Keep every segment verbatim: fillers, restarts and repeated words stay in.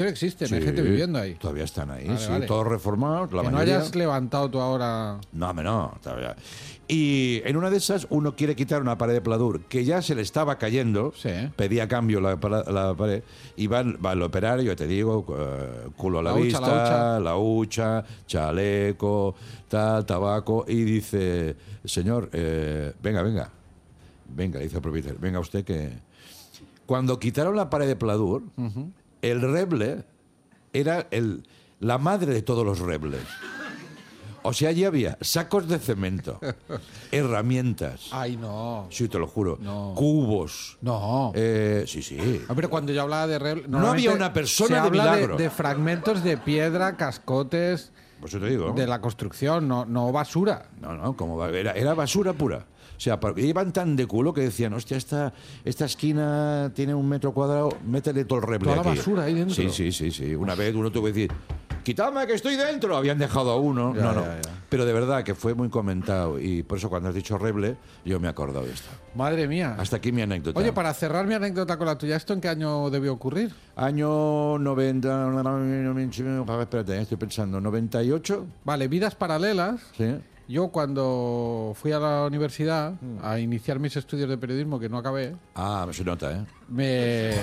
existen, Sí, hay gente viviendo ahí. Todavía están ahí, Vale, sí, vale. todos reformados. La que mayoría. no hayas levantado tú ahora... No, hombre, no, todavía. Y en una de esas uno quiere quitar una pared de pladur que ya se le estaba cayendo, Sí. pedía cambio la, para- la pared, y va, va el operario, te digo, eh, culo a la, La hucha, vista, la hucha. la hucha, chaleco, tal, tabaco, y dice, señor, eh, venga, venga, venga, dice el propietario, venga usted que... Cuando quitaron la pared de pladur, uh-huh. el reble era el, la madre de todos los rebles. O sea, allí había sacos de cemento, herramientas. Ay, no. Sí, te lo juro. No. Cubos. No. Eh, sí, sí. Ah, pero cuando yo hablaba de... Re... No había una persona se de habla milagro. De, de fragmentos de piedra, cascotes... Pues yo te digo. De la construcción, no, no basura. No, no, como va- era, era basura pura. O sea, porque iban tan de culo que decían, hostia, esta, esta esquina tiene un metro cuadrado, métele todo el reble Toda la aquí. basura ahí dentro. Sí, sí, sí, sí. Una vez uno tuvo que decir, quitadme que estoy dentro. Habían dejado a uno. Ya, no, no. ya, ya. Pero de verdad que fue muy comentado. Y por eso cuando has dicho reble, yo me he acordado de esto. Madre mía. Hasta aquí mi anécdota. Oye, para cerrar mi anécdota con la tuya, ¿esto en qué año debió ocurrir? Año noventa... Espérate, estoy pensando. ¿noventa y ocho? Vale, vidas paralelas. Sí. Yo cuando fui a la universidad a iniciar mis estudios de periodismo, que no acabé, Ah, me se nota, ¿eh? me...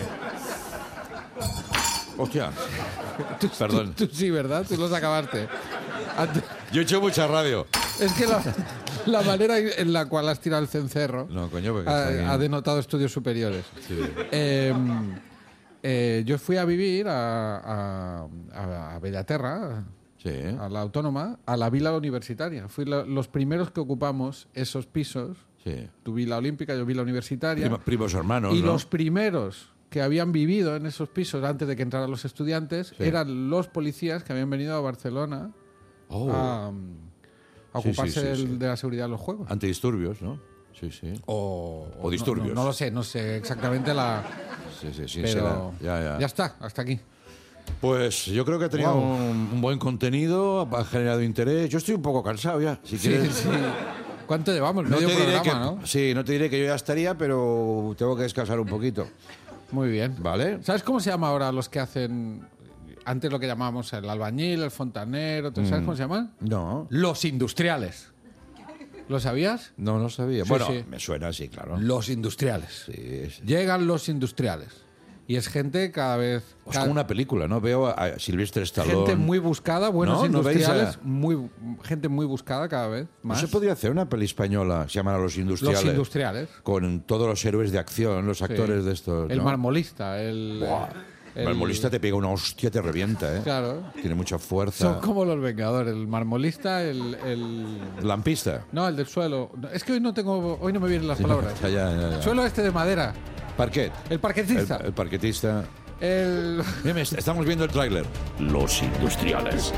Hostia. Tú, Perdón. Tú, tú sí, ¿verdad? Tú los acabaste. Ante- Yo he hecho mucha radio. Es que la, la manera en la cual has tirado el cencerro No, coño, porque está aquí. ha, ha denotado estudios superiores. Sí. Eh, eh, yo fui a vivir a, a, a, a Bellaterra, Sí. a la Autónoma, a la Vila Universitaria. Fui la- los primeros que ocupamos esos pisos. Sí. Tu Vila Olímpica, yo Vila Universitaria. Prima- primos hermanos, y ¿no? los primeros que habían vivido en esos pisos antes de que entraran los estudiantes Sí. eran los policías que habían venido a Barcelona Oh, a, a Sí, sí, ocuparse sí, del- sí. de la seguridad de los juegos. antidisturbios, ¿no? Sí, sí. O, O disturbios. No, no- no lo sé, no sé exactamente la... Sí, sí, sí. Pero será. Ya, ya. ya está, hasta aquí. Pues yo creo que ha tenido Wow. un, un buen contenido, ha generado interés. Yo estoy un poco cansado ya. Si Sí, quieres, sí. ¿Cuánto llevamos? no Medio te diré programa, que, ¿no? sí, no te diré que yo ya estaría, pero tengo que descansar un poquito. Muy bien. ¿Vale? ¿Sabes cómo se llama ahora los que hacen... Antes lo que llamábamos el albañil, el fontanero, ¿tú ¿sabes cómo se llaman? No, Los industriales. ¿Lo sabías? no, no sabía. Sí, bueno, sí. me suena así, claro. Los industriales. Sí, sí. Llegan los industriales. Y es gente cada vez... Es cada- como una película, ¿no? Veo a, a Silvestre Stallone. gente muy buscada, buenos ¿No? ¿No veis industriales, a- muy, gente muy buscada cada vez ¿No más. se podría hacer una peli española, se llaman Los Industriales? Los industriales. Con todos los héroes de acción, los actores Sí. de estos. El ¿no? marmolista, el... Buah. el- El marmolista te pega una hostia, te revienta, ¿eh? Claro. Tiene mucha fuerza. Son como los Vengadores, el marmolista, el... el... Lampista. No, el del suelo. No, es que hoy no tengo, hoy no me vienen las palabras. Ya, ya, ya, ya. Suelo este de madera. Parquet. El El, parquetista. el parquetista. El... Mira, me- estamos viendo el tráiler. Los Industriales.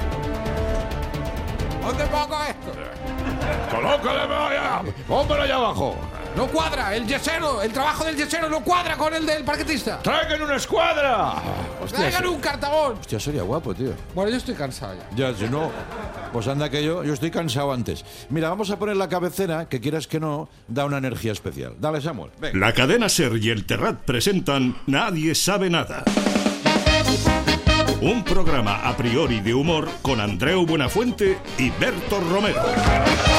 ¿Dónde pongo esto? ¡Colócale allá! ¡Póngalo allá abajo! No cuadra, el yesero, el trabajo del yesero no cuadra con el del parquetista. ¡Traigan una escuadra! Hostia, Traigan un cartabón. hostia, sería guapo, tío. Bueno, yo estoy cansado ya. Ya, si no, pues anda que yo, yo estoy cansado antes. Mira, vamos a poner la cabecera, que quieras que no, da una energía especial. Dale, Samuel. Venga. La cadena SER y el Terrat presentan Nadie sabe nada. Un programa a priori de humor con Andreu Buenafuente y Berto Romero.